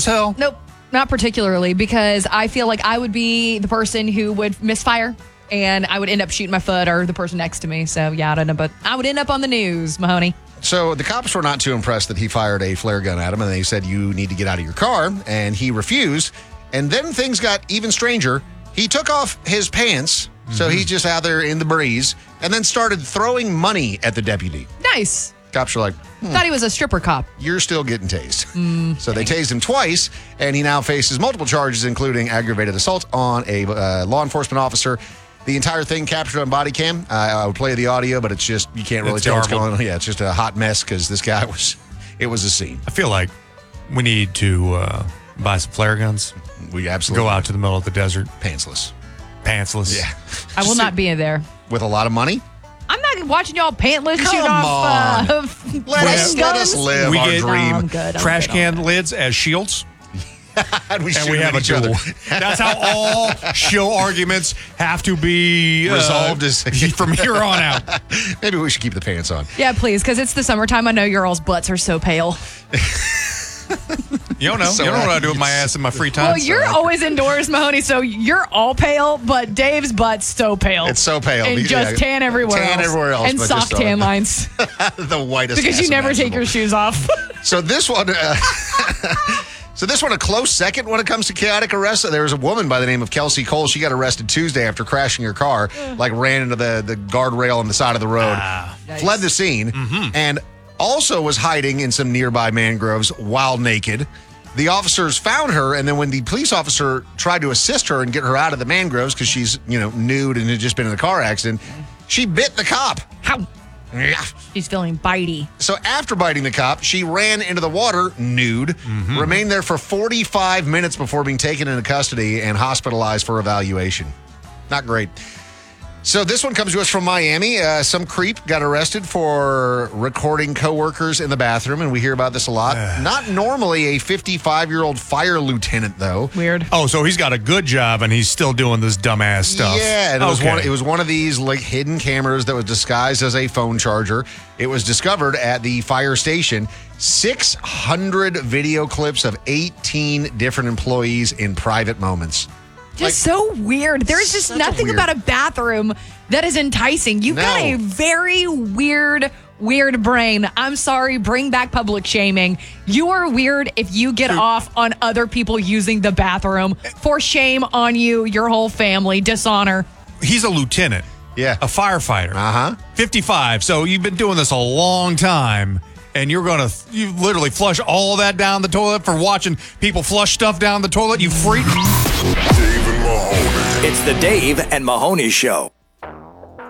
as hell? Nope, not particularly, because I feel like I would be the person who would misfire and I would end up shooting my foot or the person next to me. So, yeah, I don't know, but I would end up on the news, Mahoney. So the cops were not too impressed that he fired a flare gun at him, and they said, you need to get out of your car, and he refused. And then things got even stranger. He took off his pants, so he's just out there in the breeze, and then started throwing money at the deputy. Nice. Cops are like, Thought he was a stripper cop. you're still getting tased. So they tased him twice, and he now faces multiple charges, including aggravated assault on a law enforcement officer. The entire thing captured on body cam. I would play the audio, but it's just, you can't really tell what's going on. Yeah, it's just a hot mess because this guy it was a scene. I feel like we need to buy some flare guns. We absolutely go out to the middle of the desert. Pantsless. Yeah. I will not be there. With a lot of money? I'm not watching y'all pantless Come shoot off Let us live We our get dream. I'm good. I'm trash good can lids as shields. and we have a each other. duel. That's how all show arguments have to be Resolved from here on out. Maybe we should keep the pants on. Yeah, please, because it's the summertime. I know your all's butts are so pale. You don't know. You don't know what I do with my ass in my free time. Well, you're always indoors, Mahoney, so you're all pale, but Dave's butt's so pale. It's so pale. And just tan everywhere else. Tan everywhere else. And but soft just, tan lines. The whitest Because ass you never take imaginable. your shoes off. So this one... So this one, a close second when it comes to chaotic arrests. There was a woman by the name of Kelsey Cole. She got arrested Tuesday after crashing her car, ran into the guardrail on the side of the road, fled the scene, and also was hiding in some nearby mangroves while naked. The officers found her, and then when the police officer tried to assist her and get her out of the mangroves because she's, nude and had just been in a car accident, she bit the cop. How? She's feeling bitey. So after biting the cop, she ran into the water nude, remained there for 45 minutes before being taken into custody and hospitalized for evaluation. Not great. So this one comes to us from Miami. Some creep got arrested for recording coworkers in the bathroom, and we hear about this a lot. Not normally a 55-year-old fire lieutenant, though. Weird. Oh, so he's got a good job, and he's still doing this dumbass stuff. Yeah, and it was one of these hidden cameras that was disguised as a phone charger. It was discovered at the fire station. 600 video clips of 18 different employees in private moments. Just so weird. There's just nothing about a bathroom that is enticing. You've got a very weird brain. I'm sorry, bring back public shaming. You are weird if you get off on other people using the bathroom. For shame on you, your whole family, dishonor. He's a lieutenant. Yeah. A firefighter. 55. So you've been doing this a long time. And you literally flush all that down the toilet for watching people flush stuff down the toilet, you freak. Dave and Mahoney. It's the Dave and Mahoney Show.